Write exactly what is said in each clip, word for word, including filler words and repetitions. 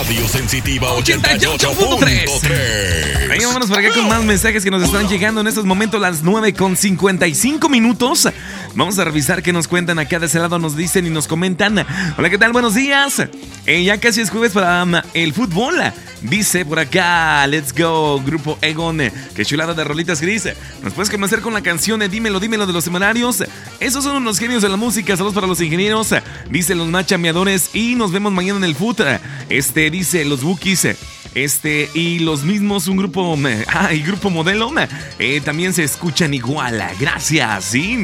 Radio Sensitiva ochenta y ocho punto tres. Venga, vámonos por acá con más mensajes que nos están llegando en estos momentos, las nueve con cincuenta y cinco minutos. Vamos a revisar qué nos cuentan acá de ese lado, nos dicen y nos comentan. Hola, ¿qué tal? Buenos días. Eh, ya casi es jueves para um, el fútbol. Dice por acá, let's go, Grupo Egon. Qué chulada de rolitas, Gris. ¿Nos puedes conocer con la canción de Dímelo, Dímelo de los Semanarios? Esos son unos genios de la música. Saludos para los ingenieros. Dice los machameadores. Y nos vemos mañana en el fut. Este, dice los Bookies. Este, y los mismos, un grupo, ah, y grupo modelo, eh, también se escuchan igual. Gracias, ¿sí?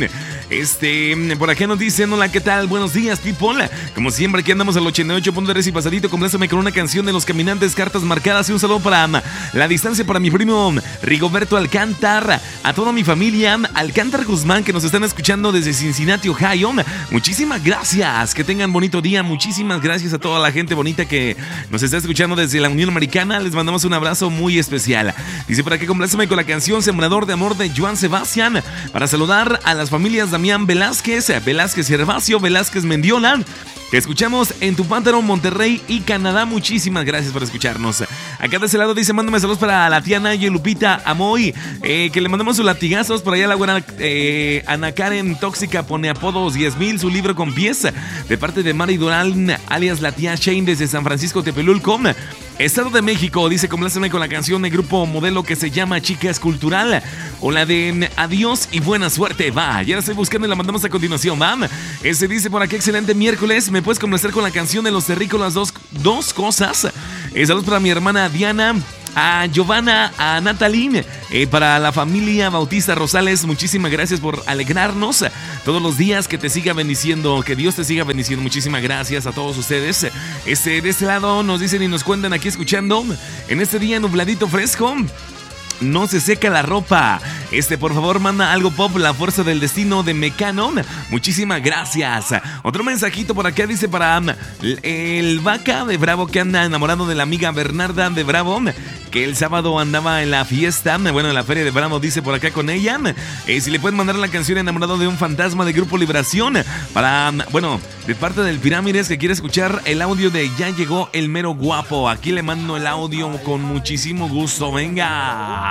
Este, por acá nos dicen, hola, ¿qué tal? Buenos días, people. Como siempre, aquí andamos al ochenta y ocho punto tres y pasadito. Compláceme con una canción de Los Caminantes, Cartas Marcadas. Y un saludo para la distancia para mi primo Rigoberto Alcántar. A toda mi familia Alcántar Guzmán, que nos están escuchando desde Cincinnati, Ohio. Muchísimas gracias, que tengan bonito día. Muchísimas gracias a toda la gente bonita que nos está escuchando desde la Unión Americana. Les mandamos un abrazo muy especial. Dice por aquí, compláceme con la canción Sembrador de Amor de Joan Sebastián. Para saludar a las familias Damián Velázquez, Velázquez Gervasio, Velázquez Mendiola. Te escuchamos en Tupántaro, Monterrey y Canadá. Muchísimas gracias por escucharnos. Acá de ese lado dice, mándame saludos para la tía Naya y Lupita Amoy, eh, que le mandamos sus latigazos. Por allá la buena eh, Ana Karen Tóxica pone apodos diez mil, su libro con pieza. De parte de Mari Durán, alias la tía Shane desde San Francisco Tepelulco, Estado de México. Dice, compláceme con la canción de Grupo Modelo que se llama Chica Escultural. O la de Adiós y Buena Suerte. Va, ya la estoy buscando y la mandamos a continuación. Va. Ese dice por aquí, excelente miércoles. ¿Me puedes complacer con la canción de Los Terrícolas? Dos, dos cosas. Eh, saludos para mi hermana Diana, a Giovanna, a Natalie, eh, para la familia Bautista Rosales. Muchísimas gracias por alegrarnos todos los días. Que te siga bendiciendo, que Dios te siga bendiciendo. Muchísimas gracias a todos ustedes. Este, de este lado nos dicen y nos cuentan aquí escuchando en este día nubladito fresco. No se seca la ropa. Este, por favor, manda algo pop, La Fuerza del Destino de Mecano. Muchísimas gracias. Otro mensajito por acá dice para el Vaca de Bravo, que anda enamorado de la amiga Bernarda de Bravo, que el sábado andaba en la fiesta, bueno, en la feria de Bravo, dice por acá con ella. Eh, si le pueden mandar la canción Enamorado de un Fantasma de Grupo Liberación. Para, bueno, de parte del Pirámides, que quiere escuchar el audio de Ya Llegó el Mero Guapo. Aquí le mando el audio con muchísimo gusto. Venga.